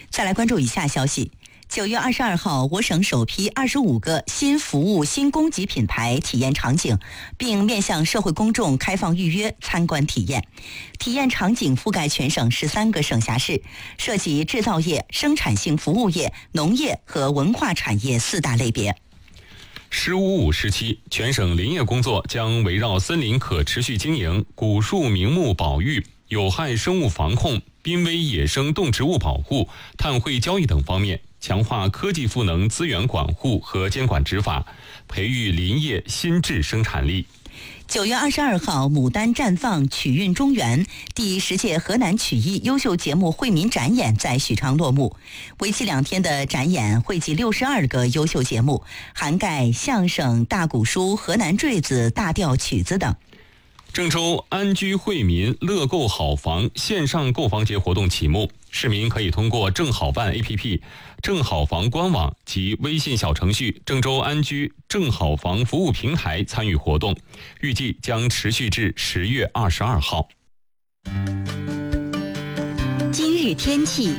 再来关注以下消息。9月22号，我省首批25个新服务新供给品牌体验场景，并面向社会公众开放预约参观体验。体验场景覆盖全省13个省辖市，涉及制造业、生产性服务业、农业和文化产业4大类别。 “15-5”时期，全省林业工作将围绕森林可持续经营、古树名木保育、有害生物防控、濒危野生动植物保护、碳汇交易等方面，强化科技赋能资源管护和监管执法，培育林业新质生产力。 9月22号，牡丹绽放，曲韵中原第10届河南曲艺优秀节目惠民展演在许昌落幕。为期2天的展演汇集62个优秀节目，涵盖相声、大鼓书、河南坠子、大调曲子等。 郑州安居惠民乐购好房线上购房节活动启幕，市民可以通过正好办 APP、正好房官网及微信小程序郑州安居正好房服务平台参与活动，预计将持续至10月22号。 今日天气。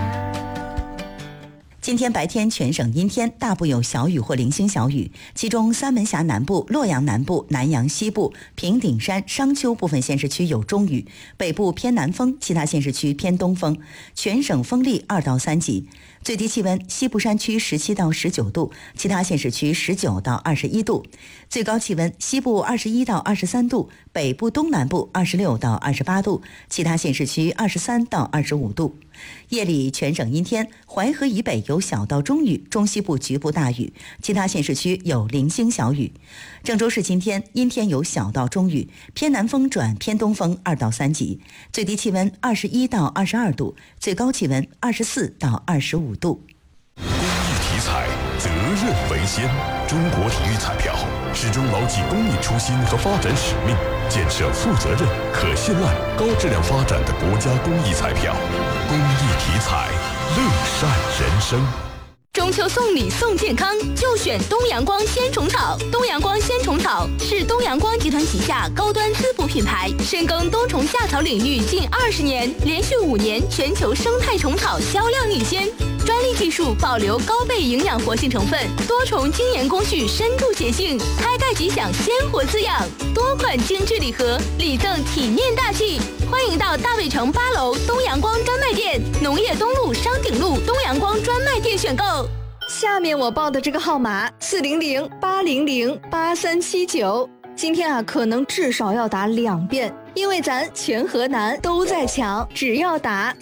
今天白天全省阴天，大部有小雨或零星小雨，其中三门峡南部、洛阳南部、南阳西部、平顶山、商丘部分县市区有中雨，北部偏南风，其他县市区偏东风，全省风力2到3级。最低气温，西部山区17到19度，其他县市区19到21度。最高气温，西部21到23度，北部东南部26到28度，其他县市区23到25度。夜里全省阴天，淮河以北有小到中雨，中西部局部大雨，其他县市区有零星小雨。郑州市今天阴天有小到中雨，偏南风转偏东风2到3级，最低气温21到22度，最高气温24到25度。 公益体彩，责任为先。中国体育彩票始终牢记公益初心和发展使命，建设负责任、可信赖、高质量发展的国家公益彩票。公益体彩，乐善人生。 中秋送礼送健康，就选东阳光鲜虫草。东阳光鲜虫草是东阳光集团旗下高端滋补品牌，深耕冬虫夏草领域近20年，连续5年全球生态虫草销量领先。专利技术保留高倍营养活性成分，多重精研工序深度显性，开盖吉祥鲜活滋养。多款精致礼盒，礼赠体面大气。欢迎到大卫城8楼东阳光专卖店、农业东路商鼎路东阳光专卖店选购。 下面我报的这个号码400-800-8379，今天可能至少要打2遍，因为咱全河南都在抢，只要打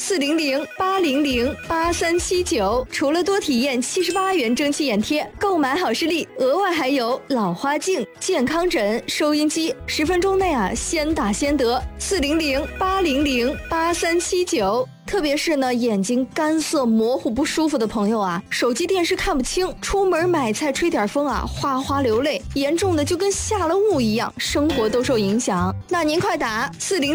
400-800-8379，除了多体验78元蒸汽眼贴，购买好视力，额外还有老花镜、健康枕、收音机，10分钟内先打先得。400-800-8379。特别是呢，眼睛干涩模糊不舒服的朋友手机电视看不清，出门买菜吹点风哗哗流泪，严重的就跟下了雾一样，生活都受影响。那您快打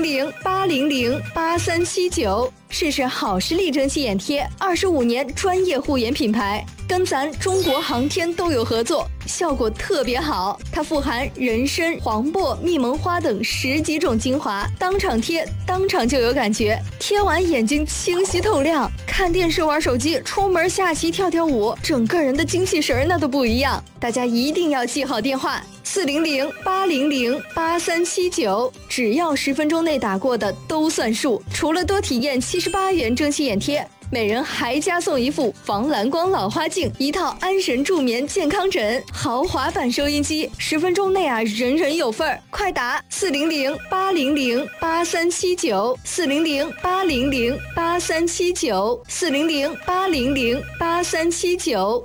400-800-8379，试试好视力蒸汽眼贴，25年专业护眼品牌，跟咱中国航天都有合作，效果特别好。它富含人参、黄柏、蜜蒙花等10几种精华，当场贴当场就有感觉，贴完眼睛清晰透亮，看电视玩手机，出门下棋跳跳舞，整个人的精气神那都不一样。大家一定要记好电话400-800-8379，只要10分钟内打过的都算数。除了多体验78元蒸汽眼贴，每人还加送一副防蓝光老花镜，一套安神助眠健康枕，豪华版收音机，10分钟内人人有份儿。快打400-800-8379 400-800-8379 400-800-8379。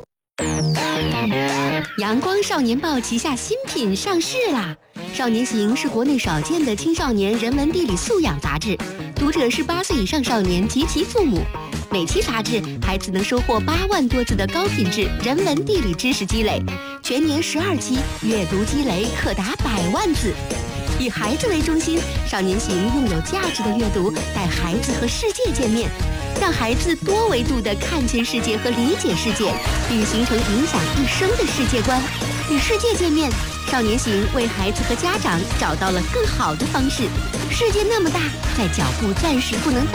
阳光少年报旗下新品上市啦！少年行是国内少见的青少年人文地理素养杂志，读者是8岁以上少年及其父母。每期杂志，孩子能收获8万多字的高品质人文地理知识积累，全年12期，阅读积累可达100万字。以孩子为中心，少年行用有价值的阅读带孩子和世界见面，让孩子多维度地看见世界和理解世界，并形成影响一生的世界观。与世界见面，少年行为孩子和家长找到了更好的方式。世界那么大，在脚步暂时不能